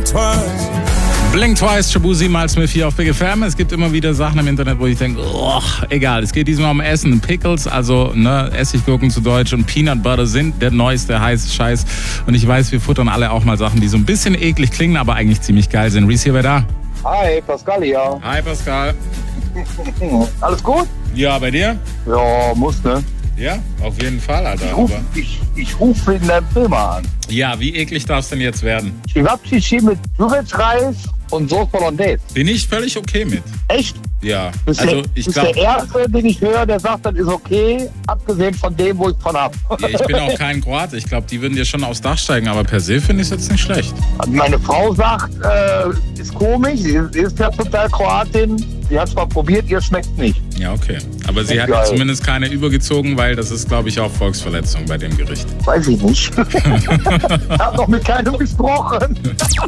twice. Blink Twice, Shabu 7x hier auf Big FM. Es gibt immer wieder Sachen im Internet, wo ich denke, oh, egal. Es geht diesmal um Essen. Pickles, also Essiggurken zu Deutsch, und Peanut Butter sind der neueste heiße Scheiß. Und ich weiß, wir futtern alle auch mal Sachen, die so ein bisschen eklig klingen, aber eigentlich ziemlich geil sind. Reese hier, wer da? Hi, Pascal hier. Hi, Pascal. Alles gut? Ja, bei dir? Ja, muss, ne? Ja, auf jeden Fall, Alter. Ich ruf wegen deinem Firma an. Ja, wie eklig darf es denn jetzt werden? Chivapchichi mit Kürbisreis und Sauce Hollandaise. Bin ich völlig okay mit. Echt? Ja, Bist also ich glaube... der Erste, den ich höre, der sagt, das ist okay, abgesehen von dem, wo ich von hab. Ja, ich bin auch kein Kroate. Ich glaube, die würden dir schon aufs Dach steigen, aber per se finde ich es jetzt nicht schlecht. Meine Frau sagt, ist komisch, sie ist ja total Kroatin. Sie hat es mal probiert, ihr schmeckt nicht. Ja, okay. Aber sie hat ja zumindest keine übergezogen, weil das ist, glaube ich, auch Volksverletzung bei dem Gericht. Weiß ich nicht. Ich habe noch mit keinem gesprochen.